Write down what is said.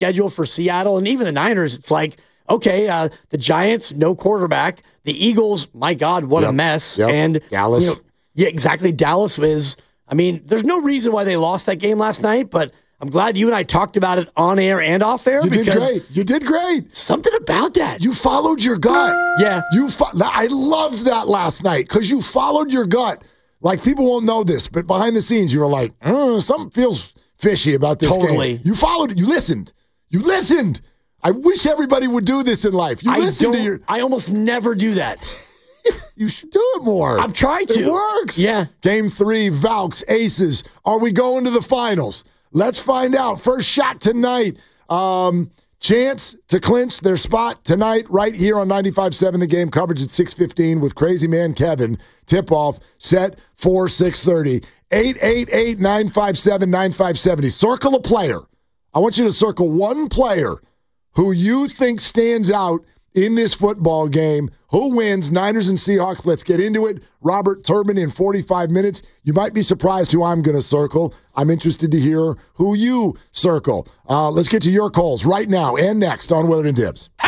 schedule for Seattle and even the Niners. It's like, okay, the Giants, no quarterback. The Eagles, my God, what a mess. And Dallas. Yeah, exactly. Dallas is, there's no reason why they lost that game last night, but I'm glad you and I talked about it on air and off air. You did great. Something about that. You followed your gut. Yeah. I loved that last night because you followed your gut. Like, people won't know this, but behind the scenes, you were like, something feels fishy about this game. You followed it. You listened. I wish everybody would do this in life. I almost never do that. You should do it more. I'm trying to. It works. Yeah. Game 3, Valks, Aces. Are we going to the finals? Let's find out. First shot tonight. Chance to clinch their spot tonight right here on 95.7 The Game. Coverage at 6:15 with Crazy Man Kevin. Tip-off set for 6:30. 888-957-9570. Circle a player. I want you to circle one player who you think stands out in this football game. Who wins? Niners and Seahawks. Let's get into it. Robert Turbin in 45 minutes. You might be surprised who I'm going to circle. I'm interested to hear who you circle. Let's get to your calls right now and next on Willard and Dibs.